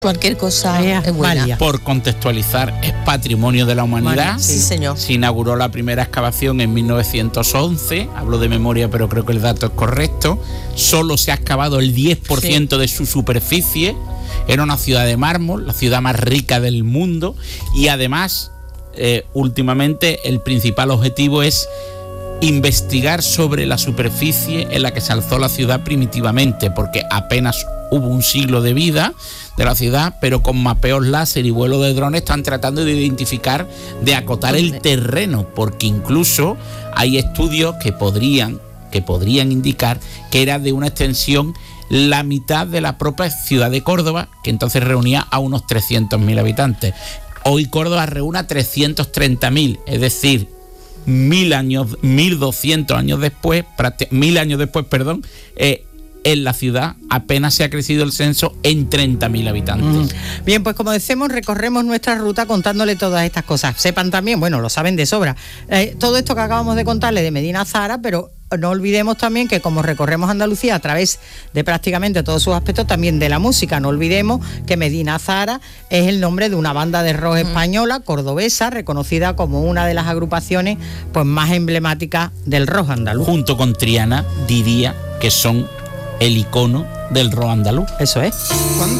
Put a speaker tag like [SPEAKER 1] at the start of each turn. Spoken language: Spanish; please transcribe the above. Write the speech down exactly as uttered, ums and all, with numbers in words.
[SPEAKER 1] Cualquier cosa
[SPEAKER 2] Vaya,
[SPEAKER 1] es buena.
[SPEAKER 2] vaya.
[SPEAKER 3] Por contextualizar, es patrimonio de la humanidad.
[SPEAKER 1] Sí, señor.
[SPEAKER 3] Se inauguró la primera excavación en mil novecientos once, hablo de memoria pero creo que el dato es correcto. Solo se ha excavado el diez por ciento sí. de su superficie. Era una ciudad de mármol, la ciudad más rica del mundo, y además, eh, últimamente, el principal objetivo es investigar sobre la superficie en la que se alzó la ciudad primitivamente, porque apenas hubo un siglo de vida de la ciudad, pero con mapeos láser y vuelo de drones están tratando de identificar, de acotar el terreno, porque incluso hay estudios que podrían, que podrían indicar que era de una extensión la mitad de la propia ciudad de Córdoba, que entonces reunía a unos trescientos mil habitantes. Hoy Córdoba reúne a trescientos treinta mil, es decir, mil años, mil doscientos años después, mil años después, perdón, eh, en la ciudad apenas se ha crecido el censo en treinta mil habitantes.
[SPEAKER 2] Mm. Bien, pues como decimos, recorremos nuestra ruta contándole todas estas cosas. Sepan también, bueno, lo saben de sobra, eh, todo esto que acabamos de contarle de Medina Zahara, pero no olvidemos también que como recorremos Andalucía a través de prácticamente todos sus aspectos, también de la música, no olvidemos que Medina Zahara es el nombre de una banda de rock española, cordobesa, reconocida como una de las agrupaciones pues más emblemáticas del rock andaluz.
[SPEAKER 3] Junto con Triana, diría que son el icono del rock andaluz.
[SPEAKER 2] Eso es.
[SPEAKER 4] Cuando